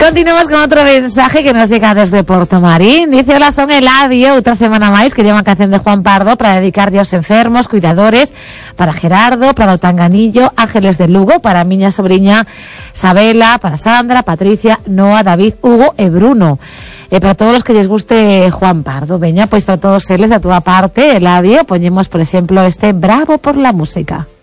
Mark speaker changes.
Speaker 1: Continuamos con otro mensaje que nos llega desde Portomarín. Dice: hola, son Eladio, otra semana máis. Quería unha canción de Juan Pardo para dedicar aos enfermos, cuidadores, para Gerardo, para o Tanganillo, Ángeles de Lugo, para miña sobriña Sabela, para Sandra, Patricia, Noa, David, Hugo e Bruno. E para todos os que lles guste Juan Pardo. Veña, pois para todos eles, da túa parte, Eladio, poñemos, por exemplo, este Bravo por la música.